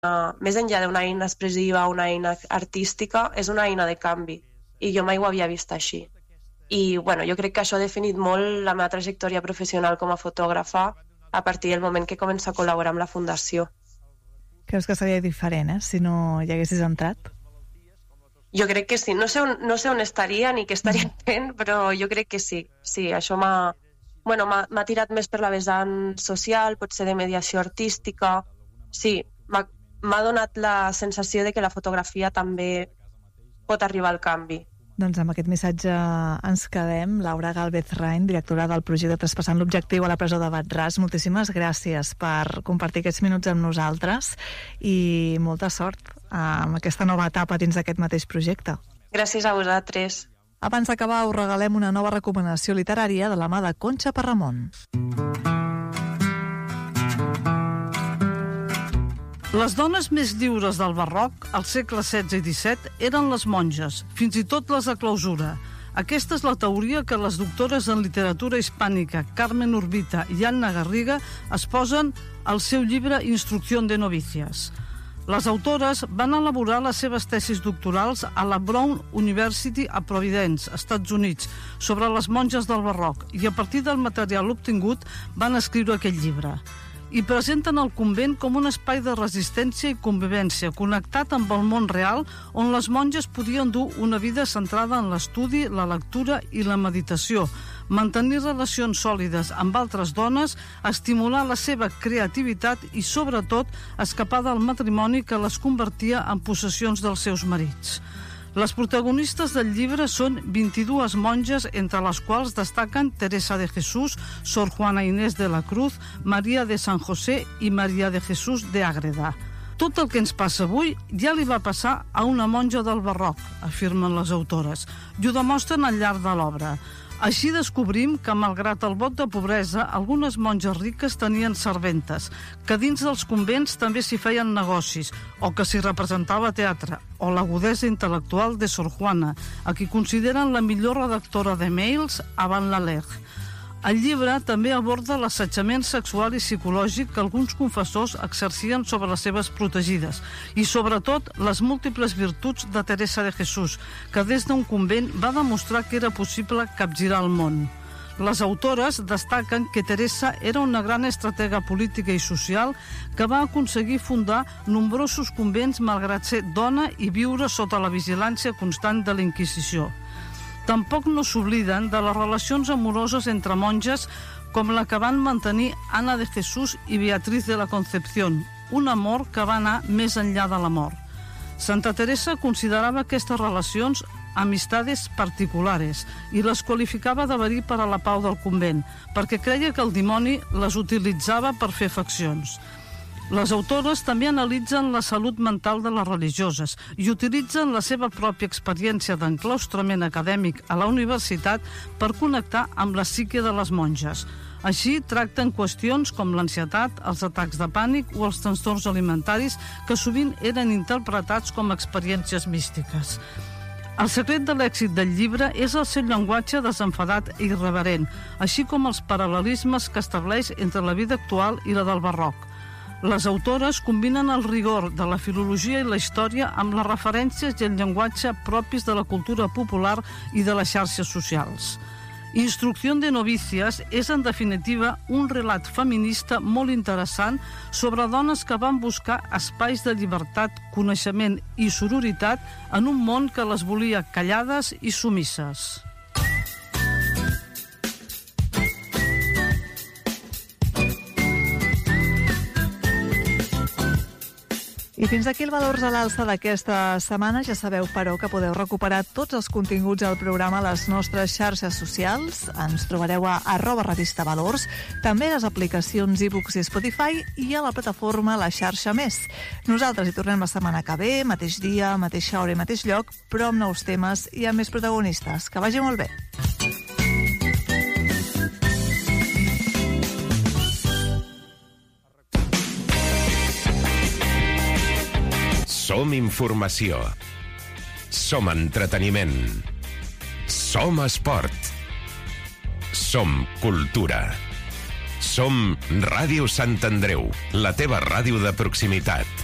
més enllà d'una eina expressiva, una eina artística, és una eina de canvi. I jo mai ho havia vist així. I bueno, jo crec que això ha definit molt la meva trajectòria professional com a fotògrafa a partir del moment que comença a col·laborar amb la Fundació. Creus que seria diferent, si no hi haguessis entrat? Jo crec que sí. No sé on estaria ni què estaria fent, però jo crec que sí. Sí, això m'ha tirat més per la vessant social, potser de mediació artística. Sí, m'ha donat la sensació de que la fotografia també pot arribar al canvi. Doncs amb aquest missatge ens quedem. Laura Gálvez Rain, directora del projecte Traspassant l'Objectiu a la presó de Wad-Ras, moltíssimes gràcies per compartir aquests minuts amb nosaltres i molta sort amb aquesta nova etapa dins d'aquest mateix projecte. Gràcies a vosaltres. Abans d'acabar, us regalem una nova recomanació literària de la mà de Concha Parramon. Les dones més lliures del barroc, al segle XVI i XVII, eren les monges, fins i tot les de clausura. Aquesta és la teoria que les doctores en literatura hispànica Carmen Urbita i Anna Garriga es posen al seu llibre Instrucción de novicias. Les autores van elaborar les seves tesis doctorals a la Brown University a Providence, Estats Units, sobre les monges del barroc, i a partir del material obtingut van escriure aquest llibre. I presenten el convent com un espai de resistència i convivència connectat amb el món real, on les monges podien dur una vida centrada en l'estudi, la lectura i la meditació, mantenir relacions sòlides amb altres dones, estimular la seva creativitat i, sobretot, escapar del matrimoni que les convertia en possessions dels seus marits. Les protagonistes del llibre són 22 monges, entre les quals destaquen Teresa de Jesús, Sor Juana Inés de la Cruz, Maria de San José i Maria de Jesús de Ágreda. Tot el que ens passa avui ja li va passar a una monja del barroc, afirmen les autores, i ho demostren al llarg de l'obra. Així descobrim que, malgrat el vot de pobresa, algunes monges riques tenien serventes, que dins dels convents també s'hi feien negocis, o que s'hi representava teatre, o l'agudesa intel·lectual de Sor Juana, a qui consideren la millor redactora de mails avant la lettre. El llibre també aborda l'assetjament sexual i psicològic que alguns confessors exercien sobre les seves protegides i, sobretot, les múltiples virtuts de Teresa de Jesús, que des d'un convent va demostrar que era possible capgirar el món. Les autores destaquen que Teresa era una gran estratega política i social que va aconseguir fundar nombrosos convents malgrat ser dona i viure sota la vigilància constant de la Inquisició. Tampoc no s'obliden de les relacions amoroses entre monges com la que van mantenir Ana de Jesús i Beatriz de la Concepción, un amor que va anar més enllà de la mort. Santa Teresa considerava aquestes relacions amistades particulares i les qualificava de verí per a la pau del convent, perquè creia que el dimoni les utilitzava per fer faccions. Les autores també analitzen la salut mental de les religioses i utilitzen la seva pròpia experiència d'enclaustrament acadèmic a la universitat per connectar amb la psique de les monges. Així tracten qüestions com l'ansietat, els atacs de pànic o els trastorns alimentaris que sovint eren interpretats com experiències místiques. El secret de l'èxit del llibre és el seu llenguatge desenfadat i irreverent, així com els paral·lelismes que estableix entre la vida actual i la del barroc. Les autores combinen el rigor de la filologia i la història amb les referències i el llenguatge propis de la cultura popular i de les xarxes socials. Instrucción de novicias és, en definitiva, un relat feminista molt interessant sobre dones que van buscar espais de llibertat, coneixement i sororitat en un món que les volia callades i sumisses. I fins aquí el Valors a l'Alça d'aquesta setmana. Ja sabeu, però, que podeu recuperar tots els continguts del programa a les nostres xarxes socials. Ens trobareu a @revistavalors, també a les aplicacions iBooks i Spotify i a la plataforma La Xarxa Més. Nosaltres hi tornem la setmana que ve, mateix dia, mateixa hora i mateix lloc, però amb nous temes i amb més protagonistes. Que vagi molt bé. Som informació. Som entreteniment. Som esport. Som cultura. Som Ràdio Sant Andreu, la teva ràdio de proximitat.